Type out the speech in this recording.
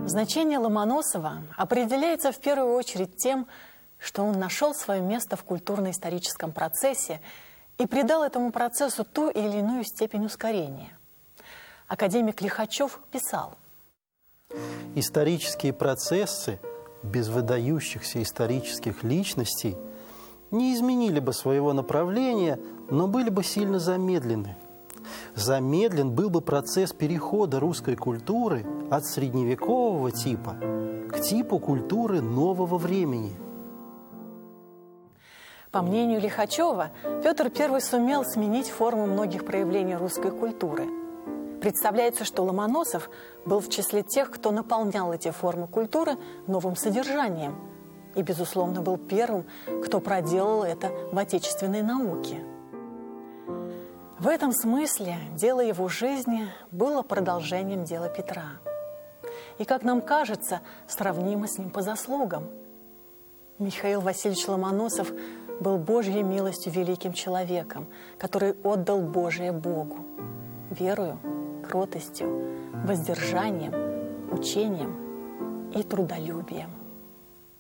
Значение Ломоносова определяется в первую очередь тем, что он нашел свое место в культурно-историческом процессе и придал этому процессу ту или иную степень ускорения. Академик Лихачев писал: «Исторические процессы без выдающихся исторических личностей не изменили бы своего направления, но были бы сильно замедлены. Замедлен был бы процесс перехода русской культуры от средневекового типа к типу культуры нового времени». По мнению Лихачева, Петр I сумел сменить форму многих проявлений русской культуры. Представляется, что Ломоносов был в числе тех, кто наполнял эти формы культуры новым содержанием. И, безусловно, был первым, кто проделал это в отечественной науке. В этом смысле дело его жизни было продолжением дела Петра. И, как нам кажется, сравнимо с ним по заслугам. Михаил Васильевич Ломоносов был Божьей милостью великим человеком, который отдал Божие Богу верою, кротостью, воздержанием, учением и трудолюбием.